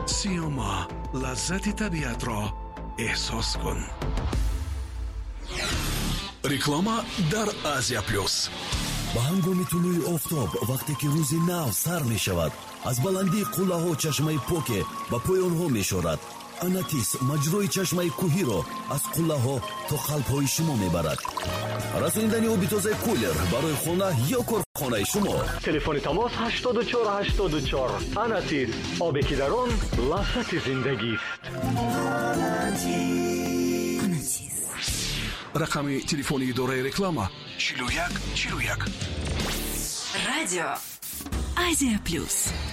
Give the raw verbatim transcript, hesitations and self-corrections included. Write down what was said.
سیوما، لذت طبیعت را احساس کن. реклама дар Азия плюс. ба ҳангоми тулӯи офтоб вақте ки рӯзи нав сар мешавад, аз баландии қуллаҳо чашмаи поке ба поёнҳо мешорад. анатис маҷрои чашмаи кӯҳиро аз қуллаҳо то қалбҳои шумо мебарад. расониндани оби тазаи кулер барои хона ё корхонаи шумо. телефони тамос ҳаштод и чор ҳаштод и чор. анатис, обе ки дар он лаззати зиндагист. рақами телефони идораи реклама чилу як чилу як. радио Азия плюс.